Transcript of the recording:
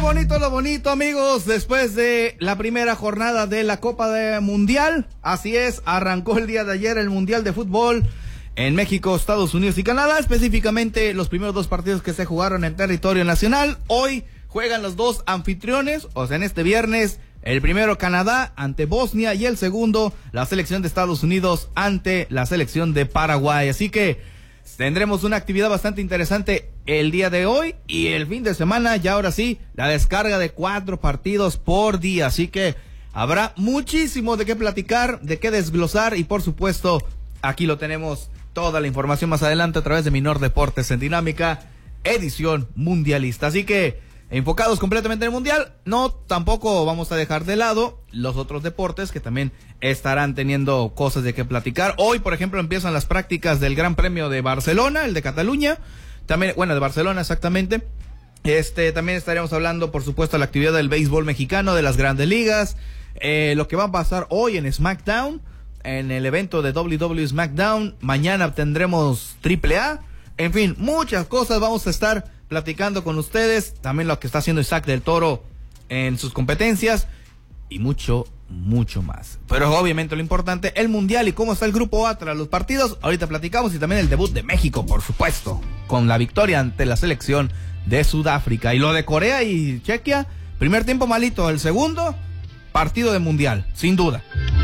lo bonito, amigos, después de la primera jornada de la Copa Mundial. Así es, arrancó el día de ayer el Mundial de Fútbol en México, Estados Unidos y Canadá, específicamente los primeros dos partidos que se jugaron en territorio nacional. Hoy juegan los dos anfitriones, o sea, en este viernes, el primero Canadá ante Bosnia y el segundo la selección de Estados Unidos ante la selección de Paraguay. Así que tendremos una actividad bastante interesante el día de hoy y el fin de semana, ya ahora sí, la descarga de 4 partidos por día. Así que habrá muchísimo de qué platicar, de qué desglosar y por supuesto aquí lo tenemos toda la información más adelante a través de Minor Deportes en Dinámica, edición mundialista. Así que enfocados completamente en el mundial, no tampoco vamos a dejar de lado los otros deportes que también estarán teniendo cosas de qué platicar. Hoy, por ejemplo, empiezan las prácticas del Gran Premio de Barcelona, el de Cataluña, también, bueno, de Barcelona exactamente. También estaremos hablando, por supuesto, de la actividad del béisbol mexicano, de las grandes ligas, lo que va a pasar hoy en SmackDown, en el evento de WWE SmackDown. Mañana tendremos AAA. En fin, muchas cosas vamos a estar platicando con ustedes. También lo que está haciendo Isaac del Toro en sus competencias. Y mucho más. Pero obviamente lo importante, el mundial y cómo está el grupo A tras los partidos. Ahorita platicamos y también el debut de México, por supuesto, con la victoria ante la selección de Sudáfrica. Y lo de Corea y Chequia, primer tiempo malito. El segundo, partido de mundial, sin duda.